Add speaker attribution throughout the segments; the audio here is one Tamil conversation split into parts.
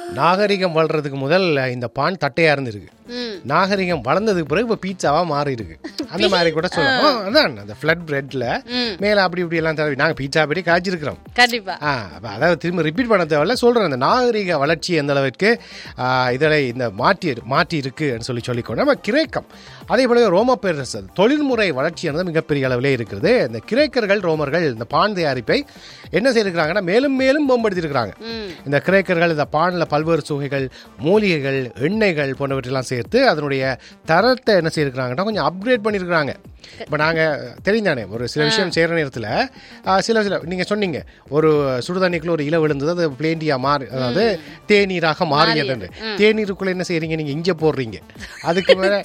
Speaker 1: நாகரிகம் வளர்றதுக்கு முதல் இந்த பான் தட்டையா இருந்திருக்கு. நாகரிகம் வளர்ந்ததுக்கு பிறகு இப்ப பீட்சாவா மாறி இருக்கு. அந்த மாதிரி கூட சொல்லலாம். அதான் அந்த ஃபிளட் பிரெட்ல மேல அப்படி இப்படி எல்லாம் தடவி நாங்க பீட்சா படி காய்ச்சிருக்கிறோம்.
Speaker 2: கண்டிப்பா.
Speaker 1: அதாவது திரும்ப ரிப்பீட் பண்ண தேவையில்ல, சொல்றேன். அந்த நாகரிக வளர்ச்சி எந்த அளவுக்கு இதில் இந்த மாற்றி இருக்குன்னு சொல்லிக்கொண்டு நம்ம கிரேக்கம் அதே போல ரோம பேரரசு தொழில்முறை வளர்ச்சியானது மிகப்பெரிய அளவிலே இருக்கிறது. இந்த கிரேக்கர்கள் ரோமர்கள் இந்த பான் தயாரிப்பை என்ன செய்திருக்கிறாங்கன்னா மேலும் மேலும் மேம்படுத்தியிருக்கிறாங்க. இந்த கிரேக்கர்கள் இந்த பானில் பல்வேறு சுவைகள், மூலிகைகள், எண்ணெய்கள் போன்றவற்றெல்லாம் சேர்த்து அதனுடைய தரத்தை என்ன செய்திருக்கிறாங்கன்னா கொஞ்சம் அப்கிரேட் பண்ணியிருக்கிறாங்க. இப்போ நாங்கள் தெரிந்தானே ஒரு சில விஷயம் செய்கிற நேரத்தில் சில நீங்கள் சொன்னீங்க ஒரு சுடுதண்ணிக்குள்ள ஒரு இலை விழுந்தது, அது பிளேண்டியாக மாறி, அதாவது தேநீராக மாறியது. தேநீருக்குள்ள என்ன செய்றீங்க, நீங்கள் இஞ்சி போடுறீங்க, அதுக்கு மேலே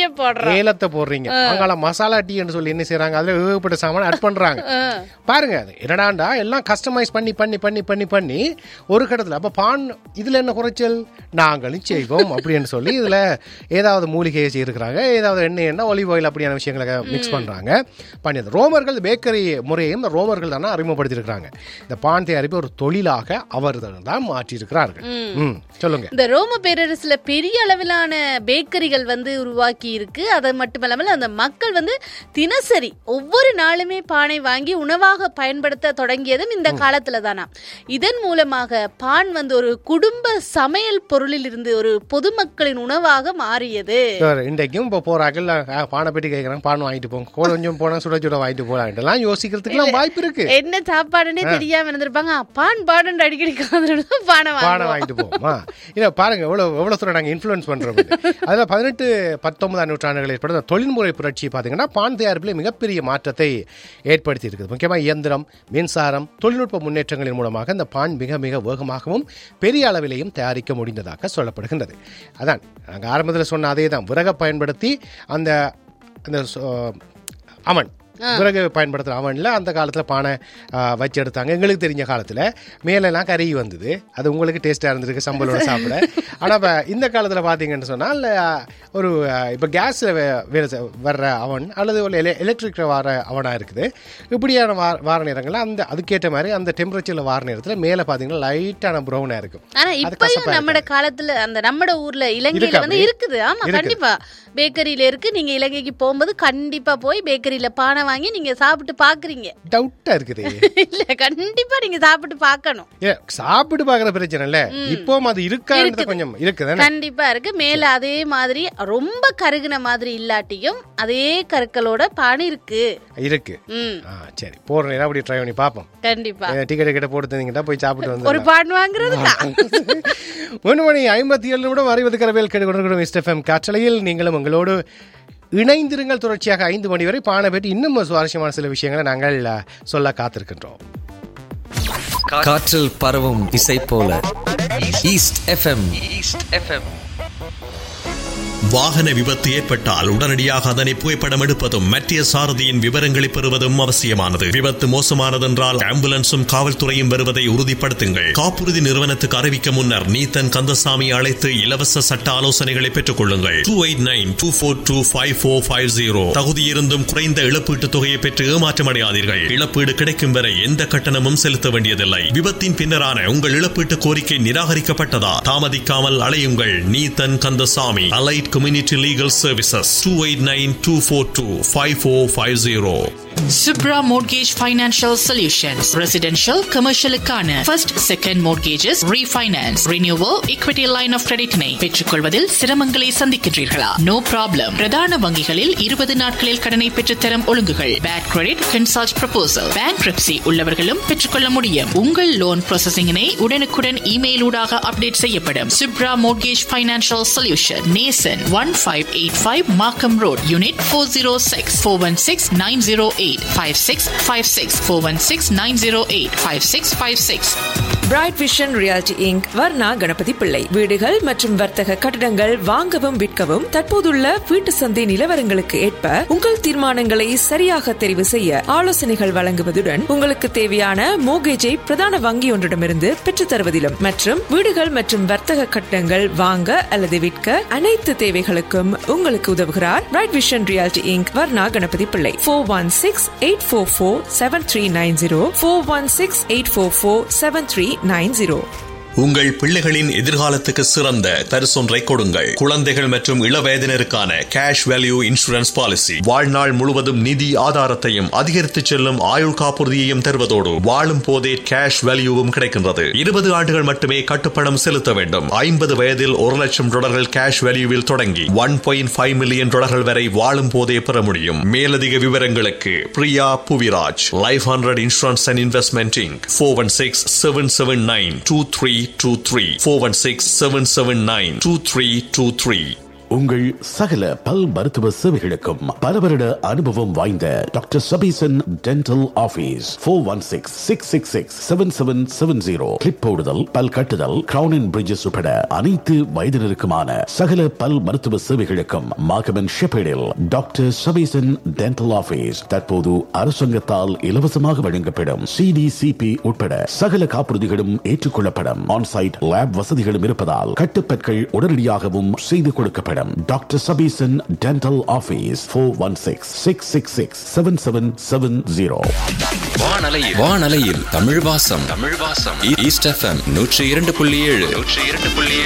Speaker 1: ஏலத்தை போடுறீங்க, அங்கால மசாலா டீன்னு சொல்லி என்ன செய்யறாங்க, அதில் ஏகப்பட்ட சாமான் ஆட் பண்ணுறாங்க. பாருங்க அது என்னடாண்டா எல்லாம் கஸ்டமைஸ் பண்ணி பண்ணி பண்ணி பண்ணி பண்ணி ஒரு கட்டத்தில் அப்போ பான் இதில் என்ன குறைச்சல், நாங்களும் செய்வோம் அப்படின்னு சொல்லி இதில் ஏதாவது மூலிகையை செய்யிருக்கிறாங்க, ஏதாவது எண்ணெய் எண்ணெய் ஒலிவ் ஆயில் அப்படியான விஷயங்களை மிக்ஸ் பண்றாங்க. பண்ணியது ரோமர்கள் பேக்கரி முறையையும் ரோமர்கள் தானே அறிமுகப்படுத்தியிருக்கிறாங்க. இந்த பான் தயாரிப்பு ஒரு தொழிலாக அவர்கள் தான் மாற்றியிருக்கிறார்கள். சொல்லுங்க.
Speaker 2: இந்த ரோம பேரரசுல பெரிய அளவிலான பேக்கரிகள் உருவாக்கி இருக்கு. அது மட்டுமல்லாமல் அந்த மக்கள் தினசரி ஒவ்வொரு நாளுமே பானை வாங்கி உணவாக பயன்படுத்த தொடங்கியதும் இந்த காலத்துல தானா. இதன் மூலமாக பான் ஒரு குடும்ப சமையல் பொருளில் இருந்து ஒரு பொதுமக்களின் உணவாக மாறியது.
Speaker 1: இன்றைக்கும் இப்போ போறார்கள், பானை பெட்டி கேட்கறாங்க, பான் வாங்கிட்டு போங்க, கொஞ்சம் போனா சுட சுட வாங்கிட்டு போலாம் யோசிக்கிறதுக்கு வாய்ப்பு இருக்கு.
Speaker 2: என்ன சாப்பாடுன்னே தெரியாம இருந்திருப்பாங்க, பான் பாடன் அடிக்கடி பானை வாங்கிட்டு
Speaker 1: போமா. இல்ல பாருங்க எவ்வளவு தூரம் நாங்க இன்ஃப்ளூயன்ஸ் பண்றோம். அதுல 18-19 நூற்றாண்டுகளில் ஏற்பட்ட தொழில்முறை புரட்சி பாத்தீங்கன்னா பான் தயாரிப்பில் மிகப்பெரிய மாற்றத்தை ஏற்படுத்தி இருக்குது. முக்கியமா இயந்திரம், மின்சாரம், தொழில்நுட்ப முன்னேற்றங்களின் மூலமாக இந்த பான் மிக மிக வேகமாகவும் பெரிய அளவிலேயும் தயாரிக்க முடிந்ததாக சொல்லப்படுகின்றது. அதான் நாங்கள் ஆரம்பத்தில் சொன்ன அதே தான், விறகை பயன்படுத்தி அந்த அவன் விறகு பயன்படுத்துகிற அவனில் அந்த காலத்தில் பானை வச்சு எடுத்தாங்க. எங்களுக்கு தெரிஞ்ச காலத்தில் மேலெல்லாம் கறி வந்தது, அது உங்களுக்கு டேஸ்ட்டாக இருந்திருக்கு சம்பளோட சாப்பிட. ஆனால் இப்போ இந்த காலத்தில் பார்த்தீங்கன்னு சொன்னால் ஒரு இப்போ கேஸில் வேலை வர்ற அவன் அல்லது ஒரு எலக்ட்ரிக்கில் வர அவனாக இருக்குது. இப்படியான வார நேரங்களில் அதுக்கேற்ற மாதிரி அந்த டெம்பரேச்சரில் வார நேரத்தில் மேலே பார்த்தீங்கன்னா லைட்டான ப்ரௌனாக இருக்கும்.
Speaker 2: ஆனால் இப்பயும் நம்ம காலத்தில் அந்த நம்ம ஊரில் இலங்கையில் இருக்குது. ஆமாம், கண்டிப்பாக பேக்கரியில் இருக்குது. நீங்கள் இலங்கைக்கு போகும்போது கண்டிப்பாக போய் பேக்கரியில் பானை வாங்கி நீங்க சாப்பிட்டு பாக்குறீங்க.
Speaker 1: டவுட்டா இருக்குது.
Speaker 2: இல்ல, கண்டிப்பா நீங்க சாப்பிட்டு பார்க்கணும்.
Speaker 1: சாப்பிட்டு பாக்குற பிரச்சனை இல்ல, இப்போ அது இருக்கான்றது கொஞ்சம் இருக்குது.
Speaker 2: கண்டிப்பா இருக்கு. மேல அதே மாதிரி ரொம்ப கருகுன மாதிரி இல்லாட்டியும் அதே கற்களோட பானை இருக்கு.
Speaker 1: சரி, போற நேரம் அப்படி ட்ரை பண்ணி பாப்போம்.
Speaker 2: கண்டிப்பா
Speaker 1: டிக்கெட் கிட்ட போட்டு தந்தீங்கன்னா போய் சாப்பிட்டு வந்து
Speaker 2: ஒரு பான் வாங்குறது.
Speaker 1: 1:57 அறிவதுக்கரவேல் கேட்டுக்கொண்டிருக்கிறோம் SFM காற்றலையில். நீங்களும் உங்களோடு இணைந்திருங்கள். தொடர்ச்சியாக 5 மணி வரை பானை பற்றி இன்னும் சுவாரஸ்யமான சில விஷயங்களை நாங்கள் சொல்ல காத்திருக்கின்றோம்.
Speaker 3: காற்றில் பரவும் இசை போல ஈஸ்ட் FM.
Speaker 4: வாகன விபத்து ஏற்பட்டால் உடனடியாக அதனை புகைப்படம் எடுப்பதும் மற்ற சாரதியின் விவரங்களை பெறுவதும் அவசியமானது. விபத்து மோசமானதென்றால் ஆம்புலன்ஸும் காவல்துறையும் வருவதை உறுதிப்படுத்துங்கள். காப்புறுதி நிறுவனத்துக்கு அறிவிக்க முன்னர் நீத்தன் கந்தசாமி அழைத்து இலவச சட்ட ஆலோசனைகளை பெற்றுக் கொள்ளுங்கள். 2892425450. தகுதியிருந்தும் குறைந்த இழப்பீட்டுத் தொகையை பெற்று ஏமாற்றமடையாதீர்கள். இழப்பீடு கிடைக்கும் வரை எந்த கட்டணமும் செலுத்த வேண்டியதில்லை. விபத்தின் பின்னரான உங்கள் இழப்பீட்டு கோரிக்கை நிராகரிக்கப்பட்டதா? தாமதிக்காமல் அலையுங்கள். Neethan Kandasamy, allied Community Legal Services, 2894255450.
Speaker 5: Subra Mortgage Financial Solutions. Residential, commercial-க்கான first, second mortgages, refinance, renewal, equity line of credit-னை பெற்றுக்கொள்வதில் சிரமங்களை சந்திக்கின்றீர்களா? No problem. பிரதான வங்கிகளில் 20 நாட்களில் கடனை பெற்றுத்தரும் ஒழுங்குகள். Bad credit, consult proposal. Bankruptcy உள்ளவர்களும் பெற்றுக்கொள்ள முடியும். உங்கள் லோன் ப்ராசஸிங்கினை உடனுக்குடன் இமெயில் ஊடாக அப்டேட் செய்யப்படும். Subra Mortgage Financial Solution, Nason 1585 Markham Road, Unit 406, 416-908 5656 416-908 5656.
Speaker 6: Bright Vision Realty Inc. Varna Ganapathi பிள்ளை. வீடுகள் மற்றும் வர்த்தக கட்டடங்கள் வாங்கவும் விற்கவும் தற்போதுள்ள வீட்டு சந்தை நிலவரங்களுக்கு ஏற்ப உங்கள் தீர்மானங்களை சரியாக தெரிவு செய்ய ஆலோசனைகள் வழங்குவதுடன் உங்களுக்கு தேவையான மோர்கேஜை பிரதான வங்கி ஒன்றிடமிருந்து பெற்றுத் தருவதிலும் மற்றும் வீடுகள் மற்றும் வர்த்தக கட்டடங்கள் வாங்க அல்லது விற்க அனைத்து தேவைகளுக்கும் உங்களுக்கு உதவுகிறார் Bright Vision Realty Inc. Varna Ganapathi பிள்ளை. 416-844-7390 416-844-7390.
Speaker 4: உங்கள் பிள்ளைகளின் எதிர்காலத்துக்கு சிறந்த பரிசொன்றை கொடுங்கள். குழந்தைகள் மற்றும் இளவயதினருக்கான கேஷ் வேல்யூ இன்சூரன்ஸ் பாலிசி வாழ்நாள் முழுவதும் நிதி ஆதாரத்தையும் அதிகரித்து செல்லும் ஆயுள் காப்புறுதியையும் தருவதோடு வாழும் போதே கேஷ் வேல்யூவும் கிடைக்கின்றது. 20 ஆண்டுகள் மட்டுமே கட்டுப்பணம் செலுத்த வேண்டும். 50 வயதில் $1,00,000 கேஷ் வேல்யூவில் தொடங்கி $1.5 மில்லியன் வரை வாழும் போதே பெற முடியும். மேலதிக விவரங்களுக்கு Priya Puviraj, life 100 insurance and investment Inc. 416-779-2323 416-779-2323.
Speaker 7: உங்கள் சகல பல் மருத்துவ சேவைகளுக்கும் பல வருட அனுபவம் வாய்ந்த doctor Sabesan dental office. 416-666-7770. Clip போடுதல், பல் கட்டுதல், கிரவுன் அண்ட் பிரிட்ஜஸ் உட்பட அனைத்து வயதினருக்குமான சகல பல் மருத்துவ சேவைகளுக்கும் மாகமன் ஷெப்பேடில் டாக்டர் சபீசன் டென்டல் ஆபீஸ் தற்போது அரசாங்கத்தால் இலவசமாக வழங்கப்படும் CDCP உட்பட சகல காப்புறுதிகளும் ஏற்றுக்கொள்ளப்படும். ஆன்சைட் லேப் வசதிகளும் இருப்பதால் கட்டுப்பற்கள் உடனடியாகவும் செய்து கொடுக்கப்படும். Doctor Sabesan dental office. 416-666-7770.
Speaker 3: வானலையில் தமிழ் வாசம் ஈஸ்ட் FM 102.7